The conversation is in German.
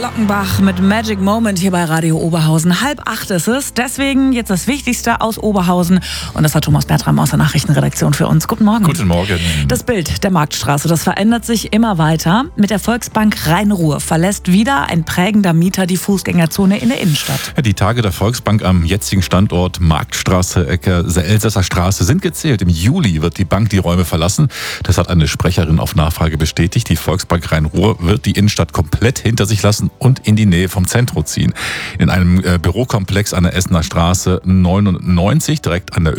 Glockenbach mit Magic Moment hier bei Radio Oberhausen. 7:30 ist es. Deswegen jetzt das Wichtigste aus Oberhausen. Und das hat Thomas Bertram aus der Nachrichtenredaktion für uns. Guten Morgen. Guten Morgen. Das Bild der Marktstraße, das verändert sich immer weiter. Mit der Volksbank Rhein-Ruhr verlässt wieder ein prägender Mieter die Fußgängerzone in der Innenstadt. Die Tage der Volksbank am jetzigen Standort Marktstraße, Ecke Elsässer Straße sind gezählt. Im Juli wird die Bank die Räume verlassen. Das hat eine Sprecherin auf Nachfrage bestätigt. Die Volksbank Rhein-Ruhr wird die Innenstadt komplett hinter sich lassen und in die Nähe vom Zentrum ziehen. In einem Bürokomplex an der Essener Straße 99, direkt an der